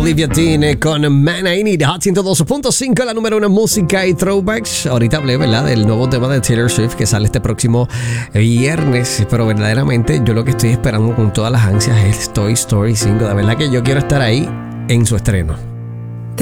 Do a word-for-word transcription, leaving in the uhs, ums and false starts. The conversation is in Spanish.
Olivia Dean con Man I Need. Hot ciento dos punto cinco, la número uno en música y throwbacks. Ahorita hablé, ¿verdad?, del nuevo tema de Taylor Swift que sale este próximo viernes. Pero verdaderamente yo lo que estoy esperando con todas las ansias es Toy Story cinco. De verdad que yo quiero estar ahí en su estreno.